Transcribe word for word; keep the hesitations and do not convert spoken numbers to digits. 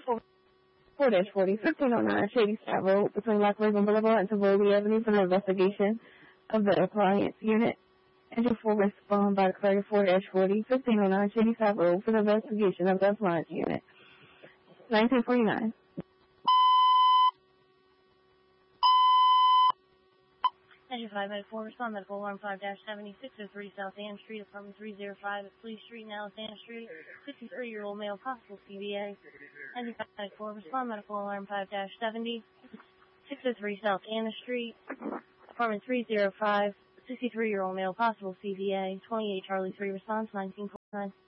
four forty, fifteen oh nine Shady Side Road between Lock Raven Boulevard and Tivoli Avenue for the investigation of the appliance unit. Entry four respond by Clary four forty, fifteen oh nine Shady Side Road for the investigation of the appliance unit. nineteen forty-nine. Entry five four respond medical alarm five seventy-six oh three South Ann Street, apartment three oh five at Police Street, now Ann Street, fifty-three-year-old male, possible C V A. Entry five four respond medical alarm five seventy, six oh three South Anna Street, apartment three oh five, sixty-three-year-old male, possible C V A. twenty-eight Charlie three response, nineteen forty-nine.